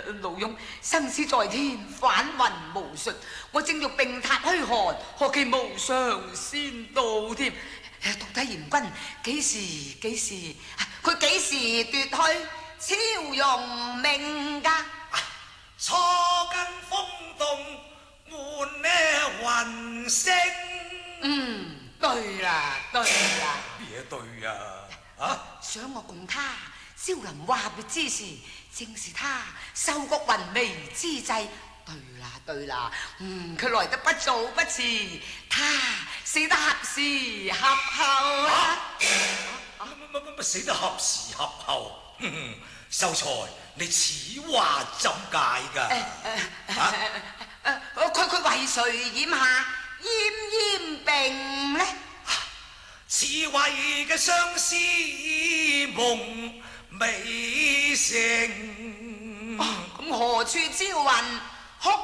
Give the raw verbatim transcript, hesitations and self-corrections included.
老翁生死在天，反魂無術，我正欲並塔虛寒，何其無常先到添。到底賢君幾時幾時？佢幾時奪去超容命㗎？ 初根風動換呢雲星。 嗯，對啦對啦。 咩對啊？啊！ 想我共他朝臨話別之時，正是他收割雲眉之際。對啦對啦，嗯，佢來得不早不遲，他死得合時合後啦。 乜乜乜乜死得合時合後？哼，秀才，你此話怎解㗎？ 佢佢為誰掩下奄奄病呢？ 此為嘅相思夢未成。 咁何處招魂？